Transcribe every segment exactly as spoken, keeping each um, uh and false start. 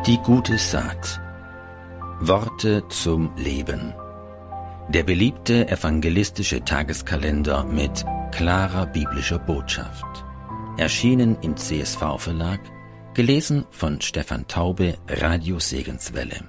Die gute Saat. Worte zum Leben. Der beliebte evangelistische Tageskalender mit klarer biblischer Botschaft. Erschienen im C S V-Verlag, gelesen von Stefan Taube, Radio Segenswelle.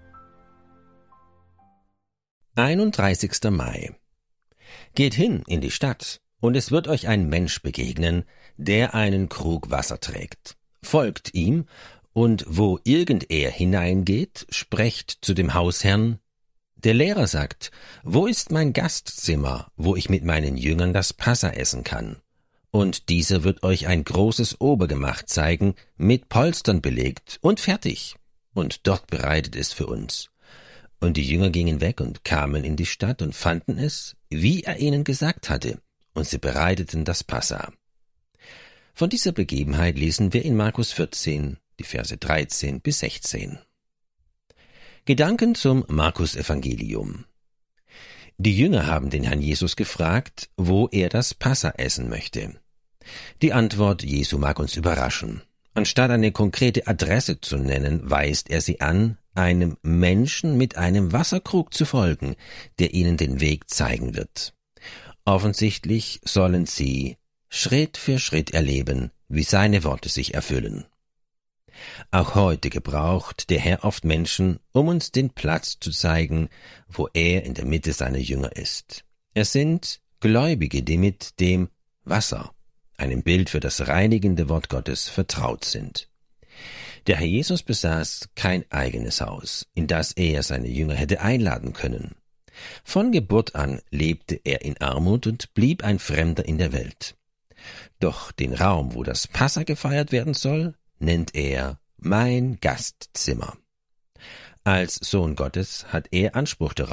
einunddreißigster Mai. Geht hin in die Stadt, und es wird euch ein Mensch begegnen, der einen Krug Wasser trägt. Folgt ihm, und wo irgend er hineingeht, sprecht zu dem Hausherrn: Der Lehrer sagt, wo ist mein Gastzimmer, wo ich mit meinen Jüngern das Passa essen kann? Und dieser wird euch ein großes Obergemach zeigen, mit Polstern belegt und fertig. Und dort bereitet es für uns. Und die Jünger gingen weg und kamen in die Stadt und fanden es, wie er ihnen gesagt hatte, und sie bereiteten das Passa. Von dieser Begebenheit lesen wir in Markus vierzehn, die Verse dreizehn bis sechzehn. Gedanken zum Markus-Evangelium. Die Jünger haben den Herrn Jesus gefragt, wo er das Passa essen möchte. Die Antwort Jesu mag uns überraschen. Anstatt eine konkrete Adresse zu nennen, weist er sie an, einem Menschen mit einem Wasserkrug zu folgen, der ihnen den Weg zeigen wird. Offensichtlich sollen sie Schritt für Schritt erleben, wie seine Worte sich erfüllen. Auch heute gebraucht der Herr oft Menschen, um uns den Platz zu zeigen, wo er in der Mitte seiner Jünger ist. Es sind Gläubige, die mit dem Wasser, einem Bild für das reinigende Wort Gottes, vertraut sind. Der Herr Jesus besaß kein eigenes Haus, in das er seine Jünger hätte einladen können. Von Geburt an lebte er in Armut und blieb ein Fremder in der Welt. Doch den Raum, wo das Passa gefeiert werden soll, nennt er mein Gastzimmer. Als Sohn Gottes hat er Anspruch darauf,